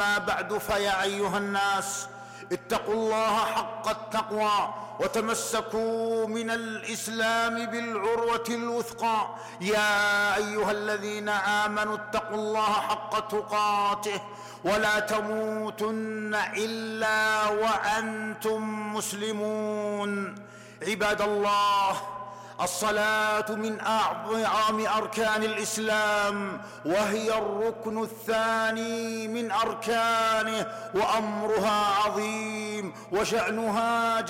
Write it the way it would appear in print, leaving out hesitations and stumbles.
أما بعد، فيا أيها الناس، اتقوا الله حق التقوى وتمسكوا من الإسلام بالعروة الوثقى. يا أيها الذين آمنوا اتقوا الله حق تقاته ولا تموتن إلا وأنتم مسلمون. عباد الله، الصلاة من أعظم أركان الإسلام، وهي الركن الثاني من أركانه، وأمرها عظيم وشأنها